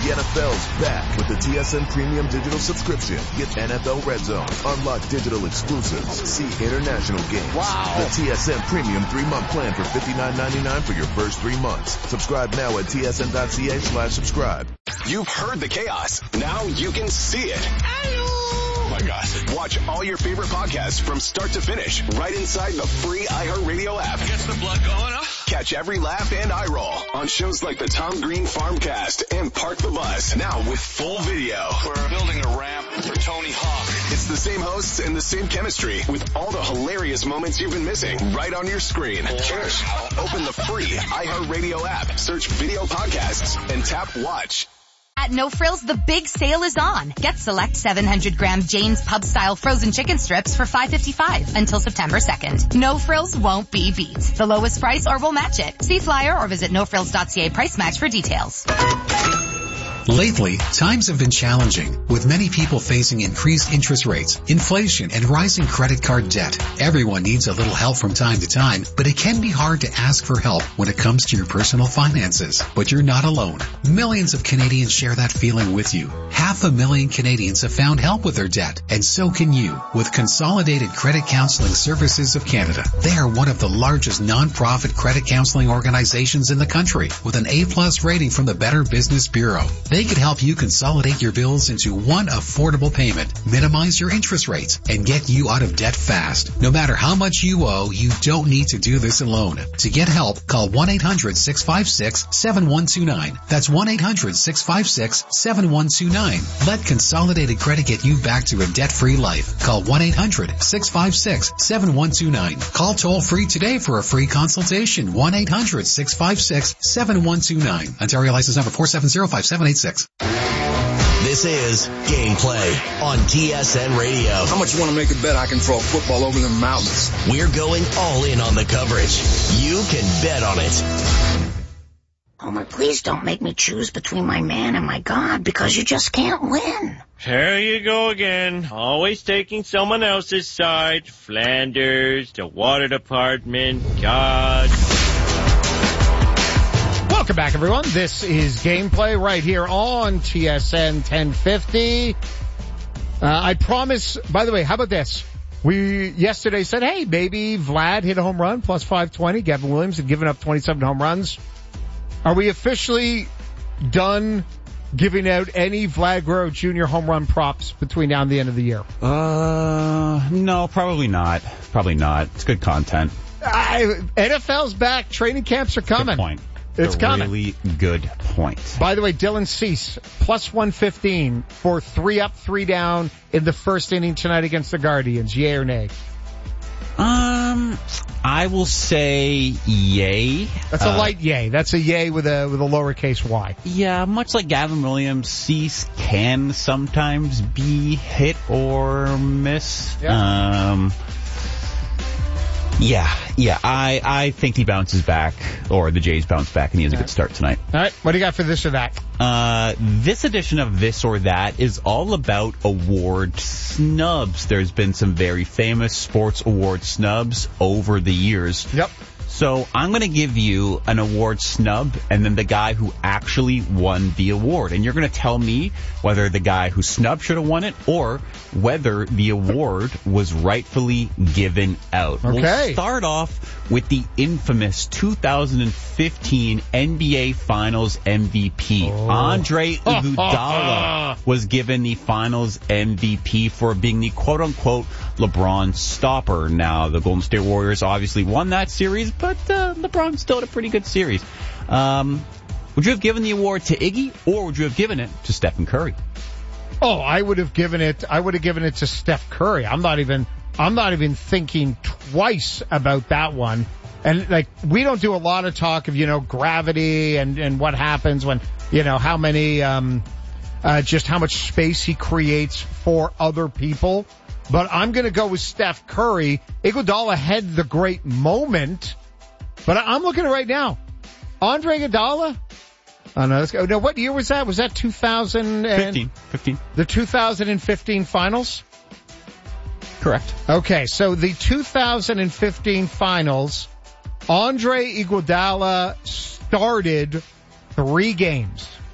The NFL's back with the TSN Premium Digital subscription. Get NFL Red Zone, unlock digital exclusives, see international games. Wow. The TSN Premium 3-month plan for $59.99 for your first 3 months. Subscribe now at tsn.ca/subscribe. You've heard the chaos. Now you can see it. Oh my gosh. Watch all your favorite podcasts from start to finish right inside the free iHeartRadio app. Gets the blood going, huh? Catch every laugh and eye roll on shows like the Tom Green Farmcast and Park the Bus. Now with full video. We're building a ramp for Tony Hawk. It's the same hosts and the same chemistry with all the hilarious moments you've been missing right on your screen. Cheers. Open the free iHeartRadio app, search video podcasts, and tap watch. At No Frills, the big sale is on. Get select 700-gram Jane's Pub-style frozen chicken strips for $5.55 until September 2nd. No Frills won't be beat. The lowest price or we'll match it. See flyer or visit nofrills.ca price match for details. Lately, times have been challenging, with many people facing increased interest rates, inflation, and rising credit card debt. Everyone needs a little help from time to time, but it can be hard to ask for help when it comes to your personal finances. But you're not alone. Millions of Canadians share that feeling with you. 500,000 Canadians have found help with their debt, and so can you with Consolidated Credit Counseling Services of Canada. They are one of the largest non-profit credit counseling organizations in the country, with an A+ rating from the Better Business Bureau. They can help you consolidate your bills into one affordable payment, minimize your interest rates, and get you out of debt fast. No matter how much you owe, you don't need to do this alone. To get help, call 1-800-656-7129. That's 1-800-656-7129. Let Consolidated Credit get you back to a debt-free life. Call 1-800-656-7129. Call toll-free today for a free consultation. 1-800-656-7129. Ontario license number 4705786. This is Gameplay on TSN Radio. How much you want to make a bet I can throw a football over the mountains? We're going all in on the coverage. You can bet on it. Homer, please don't make me choose between my man and my God, because you just can't win. There you go again. Always taking someone else's side. Flanders, the water department, God. Welcome back, everyone. This is Gameplay right here on TSN 1050. I promise, by the way, how about this? We yesterday said, hey, maybe Vlad hit a home run, plus 520. Gavin Williams had given up 27 home runs. Are we officially done giving out any Vlad Guerrero Jr. home run props between now and the end of the year? No, probably not. Probably not. It's good content. NFL's back. Training camps are coming. Good point. It's coming. Really good point. By the way, Dylan Cease, plus 115 for 3 up, 3 down in the first inning tonight against the Guardians. Yay or nay? I will say yay. That's a light yay. That's a yay with a lowercase y. Yeah, much like Gavin Williams, Cease can sometimes be hit or miss. Yeah. Yeah, I think he bounces back, or the Jays bounce back, and he has a good start tonight. All right, what do you got for this or that? This edition of This or That is all about award snubs. There's been some very famous sports award snubs over the years. Yep. So I'm going to give you an award snub and then the guy who actually won the award. And you're going to tell me whether the guy who snubbed should have won it or whether the award was rightfully given out. Okay. We'll start off with the infamous 2015 NBA Finals MVP. Andre Iguodala was given the Finals MVP for being the quote-unquote LeBron stopper. Now, the Golden State Warriors obviously won that series, but LeBron still had a pretty good series. Would you have given the award to Iggy, or would you have given it to Stephen Curry? Oh, I would have given it to Steph Curry. I'm not even thinking twice about that one. And like, we don't do a lot of talk of, gravity and what happens when, how many, just how much space he creates for other people. But I'm going to go with Steph Curry. Iguodala had the great moment, but I'm looking at it right now. Andre Iguodala? Oh, no, let's go. No, what year was that? Was that 2015. The 2015 finals? Correct. Okay, so the 2015 finals, Andre Iguodala started 3 games.